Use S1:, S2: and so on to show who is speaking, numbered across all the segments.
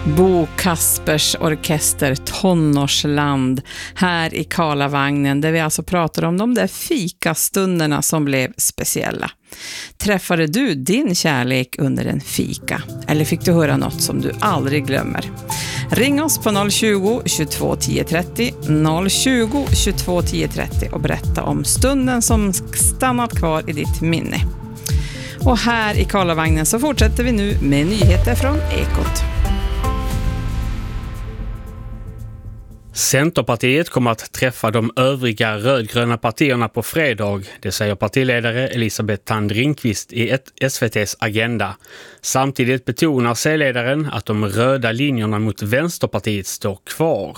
S1: Bo Kaspers orkester Tonårsland här i Karlavagnen, där vi alltså pratar om de där fikastunderna som blev speciella. Träffade du din kärlek under en fika? Eller fick du höra något som du aldrig glömmer? Ring oss på 020 22 10 30 020 22 10 30 och berätta om stunden som stannat kvar i ditt minne. Och här i Karlavagnen så fortsätter vi nu med nyheter från Ekot.
S2: Centerpartiet kommer att träffa de övriga rödgröna partierna på fredag, det säger partiledare Elisabeth Thand Ringqvist i SVT:s Agenda. Samtidigt betonar C-ledaren att de röda linjerna mot Vänsterpartiet står kvar.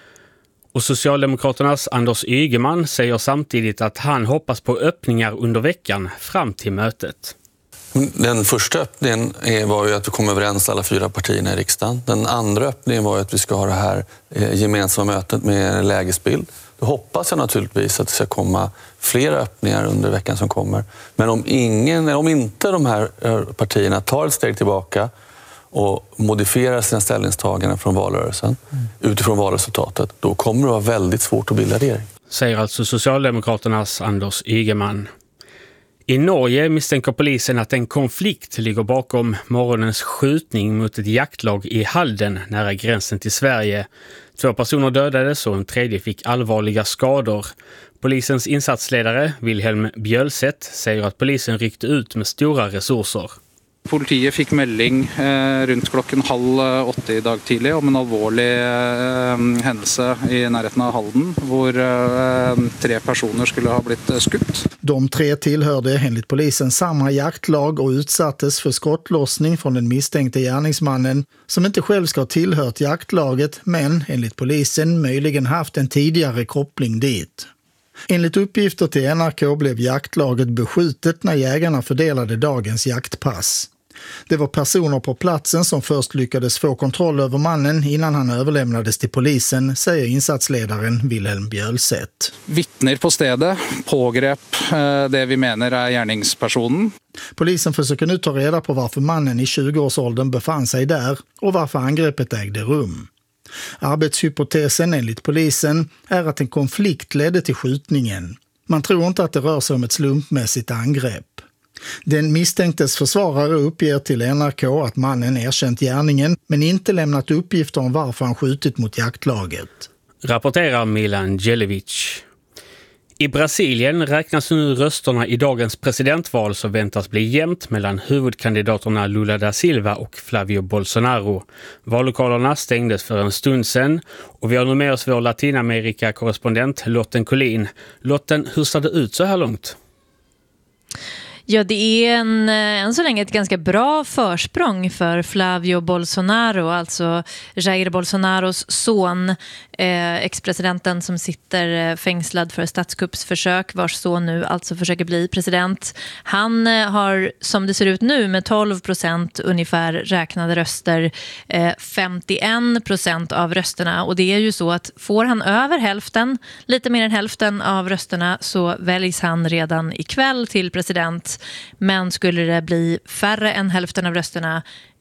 S2: Och Socialdemokraternas Anders Ygeman säger samtidigt att han hoppas på öppningar under veckan fram till mötet.
S3: Den första öppningen var ju att vi kom överens alla 4 partierna i riksdagen. Den andra öppningen var ju att vi ska ha det här gemensamma mötet med lägesbild. Då hoppas jag naturligtvis att det ska komma flera öppningar under veckan som kommer. Men om inte de här partierna tar ett steg tillbaka och modifierar sina ställningstaganden från valrörelsen utifrån valresultatet, då kommer det vara väldigt svårt att bilda regering.
S2: Säger alltså Socialdemokraternas Anders Ygeman. I Norge misstänker polisen att en konflikt ligger bakom morgonens skjutning mot ett jaktlag i Halden nära gränsen till Sverige. 2 personer dödades och en tredje fick allvarliga skador. Polisens insatsledare Wilhelm Bjølseth säger att polisen ryckte ut med stora resurser.
S4: Politiet fick melding runt klockan 7:30 idag tidlig om en allvarlig händelse i närheten av Halden, hvor 3 personer skulle ha blivit skutt.
S5: De 3 tillhörde enligt polisen samma jaktlag och utsattes för skottlossning från den misstänkte gärningsmannen som inte själv ska ha tillhört jaktlaget men enligt polisen möjligen haft en tidigare koppling dit. Enligt uppgifter till NRK blev jaktlaget beskjutet när jägarna fördelade dagens jaktpass. Det var personer på platsen som först lyckades få kontroll över mannen innan han överlämnades till polisen, säger insatsledaren Wilhelm Bjølseth.
S4: Vittner på stället pågrep det vi menar är gärningspersonen.
S5: Polisen försöker nu ta reda på varför mannen i 20-årsåldern befann sig där och varför angreppet ägde rum. Arbetshypotesen enligt polisen är att en konflikt ledde till skjutningen. Man tror inte att det rör sig om ett slumpmässigt angrepp. Den misstänktes försvarare uppger till NRK att mannen erkänt gärningen men inte lämnat uppgifter om varför han skjutit mot jaktlaget.
S2: Rapporterar Milan Djelevic. I Brasilien räknas nu rösterna i dagens presidentval som väntas bli jämnt mellan huvudkandidaterna Lula da Silva och Flavio Bolsonaro. Vallokalerna stängdes för en stund sedan och vi har nu med oss vår Latinamerika-korrespondent Lotten Collin. Lotten, hur ser det ut så här långt?
S6: Ja, det är än så länge ett ganska bra försprång för Flavio Bolsonaro, alltså Jair Bolsonaros son, ex-presidenten som sitter fängslad för statskuppsförsök, vars son nu alltså försöker bli president. Han har, som det ser ut nu, med 12% ungefär räknade röster, 51% av rösterna. Och det är ju så att får han över hälften, lite mer än hälften av rösterna, så väljs han redan ikväll till president. Men skulle det bli färre än hälften av rösterna